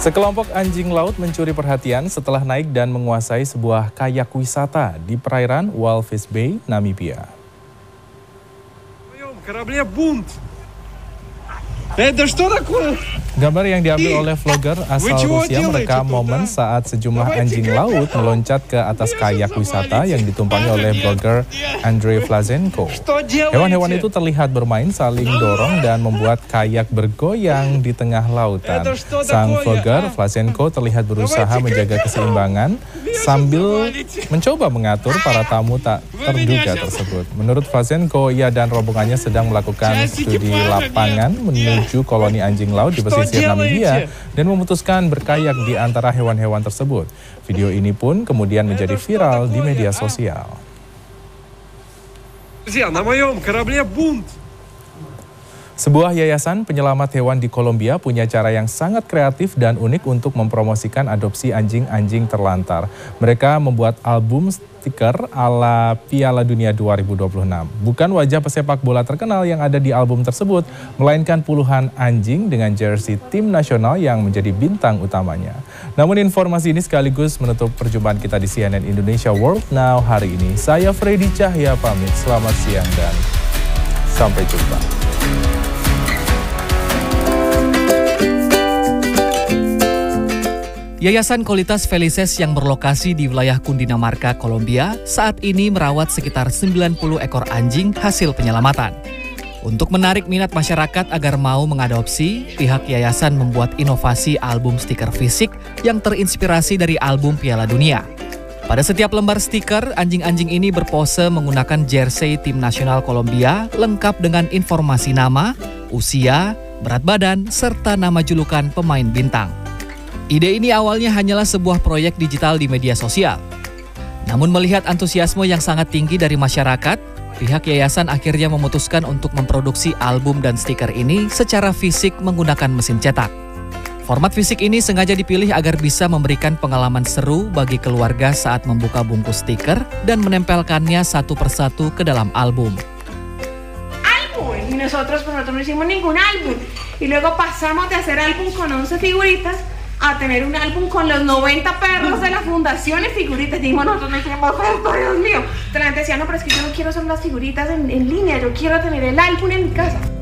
Sekelompok anjing laut mencuri perhatian setelah naik dan menguasai sebuah kayak wisata di perairan Walvis Bay, Namibia. Gambar yang diambil oleh vlogger asal Rusia merekam momen saat sejumlah anjing laut meloncat ke atas kayak wisata yang ditumpangi oleh blogger Andrei Vlasenko. Hewan-hewan itu terlihat bermain saling dorong dan membuat kayak bergoyang di tengah lautan. Sang vlogger Vlasenko terlihat berusaha menjaga keseimbangan sambil mencoba mengatur para tamu tak terduga tersebut. Menurut Vlasenko, ia dan rombongannya sedang melakukan studi lapangan menuju koloni anjing laut di pesisir Namibia dan memutuskan berkayak di antara hewan-hewan tersebut. Video ini pun kemudian menjadi viral di media sosial. Sebuah yayasan penyelamat hewan di Kolombia punya cara yang sangat kreatif dan unik untuk mempromosikan adopsi anjing-anjing terlantar. Mereka membuat album stiker ala Piala Dunia 2026. Bukan wajah pesepak bola terkenal yang ada di album tersebut, melainkan puluhan anjing dengan jersey tim nasional yang menjadi bintang utamanya. Namun informasi ini sekaligus menutup perjumpaan kita di CNN Indonesia World Now hari ini. Saya Freddy Cahya pamit, selamat siang dan sampai jumpa. Yayasan Colitas Felices yang berlokasi di wilayah Cundinamarca, Kolombia, saat ini merawat sekitar 90 ekor anjing hasil penyelamatan. Untuk menarik minat masyarakat agar mau mengadopsi, pihak yayasan membuat inovasi album stiker fisik yang terinspirasi dari album Piala Dunia. Pada setiap lembar stiker, anjing-anjing ini berpose menggunakan jersey tim nasional Kolombia lengkap dengan informasi nama, usia, berat badan, serta nama julukan pemain bintang. Ide ini awalnya hanyalah sebuah proyek digital di media sosial. Namun melihat antusiasme yang sangat tinggi dari masyarakat, pihak yayasan akhirnya memutuskan untuk memproduksi album dan stiker ini secara fisik menggunakan mesin cetak. Format fisik ini sengaja dipilih agar bisa memberikan pengalaman seru bagi keluarga saat membuka bungkus stiker dan menempelkannya satu persatu ke dalam album. Álbum, y nosotros no hicimos ningún álbum. Y luego pasamos de hacer álbum con 11 figuritas a tener un álbum con los 90 perros de la fundación y figuritas. Dijimos, nosotros no queremos esto, Dios mío. Entonces la gente decía, no, pero es que yo no quiero solo las figuritas en línea, yo quiero tener el álbum en mi casa.